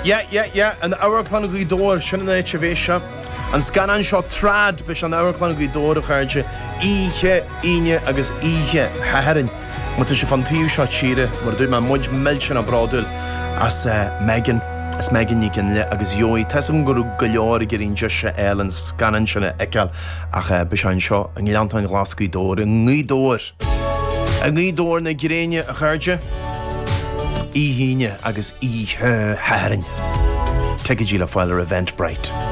Yeah, an hourclan go dóir sinna éis an scanan seo trad bes an hourclan go dóir a chuirte ihe ine agus ihe haharin. Mu sé fan tíú seo tíre mar dú me muid milsin a bradul as Megan. As Megan ní cin le agus jói tesam gur go leor gur on just se an scanan sinna eiceal ach bes an seo an ghilantáin glas go dóir a ngí dóir na gréine a chuirte íhíine agus ihe haharin. Take a gila file Eventbrite.